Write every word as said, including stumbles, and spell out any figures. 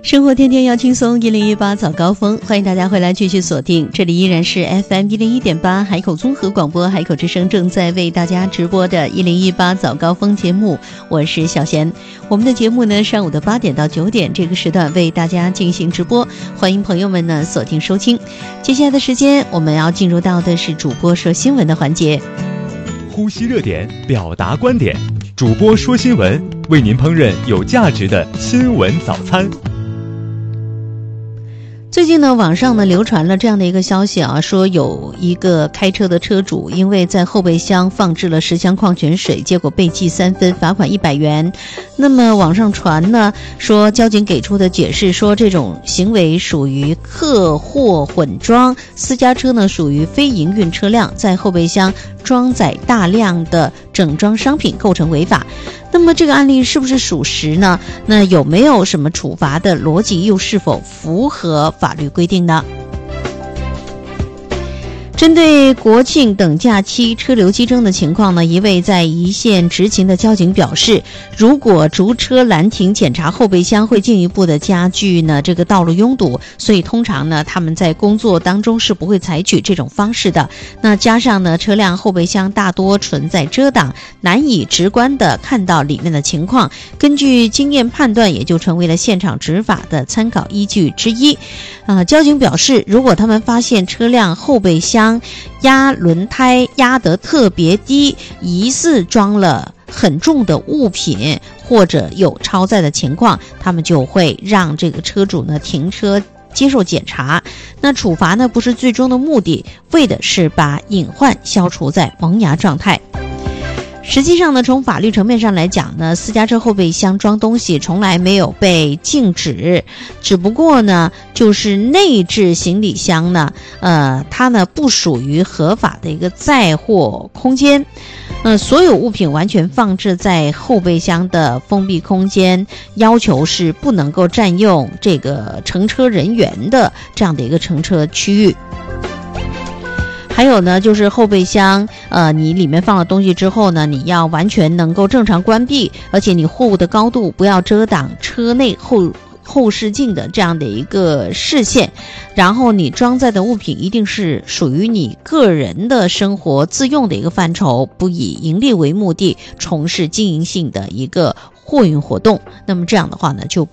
生活天天要轻松，一零一八早高峰，欢迎大家回来继续锁定，这里依然是 F M 一零一点八海口综合广播，海口之声正在为大家直播的一零一八早高峰节目，我是小贤。我们的节目呢，上午的八点到九点这个时段为大家进行直播，欢迎朋友们呢锁定收听。接下来的时间，我们要进入到的是主播说新闻的环节， 呼吸热点，表达观点，主播说新闻，为您烹饪有价值的新闻早餐。 最近呢，网上呢流传了这样的一个消息啊，说有一个开车的车主因为在后备箱放置了十箱矿泉水，结果被记三分，罚款一百元。那么网上传呢，说交警给出的解释说，这种行为属于客货混装，私家车呢属于非营运车辆，在后备箱装载大量的整装商品构成违法。那么这个案例是不是属实呢？那有没有什么处罚的逻辑，又是否符合法律规定呢？针对国庆等假期车流激增的情况呢，一位在一线执勤的交警表示，如果逐车拦停检查后备箱，会进一步的加剧呢这个道路拥堵，所以通常呢他们在工作当中是不会采取这种方式的。那加上呢车辆后备箱大多存在遮挡，难以直观的看到里面的情况，根据经验判断，也就成为了现场执法的参考依据之一。呃，交警表示，如果他们发现车辆后备箱压轮胎压得特别低，疑似装了很重的物品或者有超载的情况，他们就会让这个车主呢停车接受检查。那处罚呢不是最终的目的，为的是把隐患消除在萌芽状态。实际上呢，从法律层面上来讲呢，私家车后备箱装东西从来没有被禁止，只不过呢，就是内置行李箱呢，呃，它呢不属于合法的一个载货空间。呃，所有物品完全放置在后备箱的封闭空间，要求是不能够占用这个乘车人员的这样的一个乘车区域。还有呢，就是后备箱，呃，你里面放了东西之后呢，你要完全能够正常关闭，而且你货物的高度不要遮挡车内后后视镜的这样的一个视线，然后你装载的物品一定是属于你个人的生活自用的一个范畴，不以盈利为目的，从事经营性的一个货运活动。那么这样的话呢，就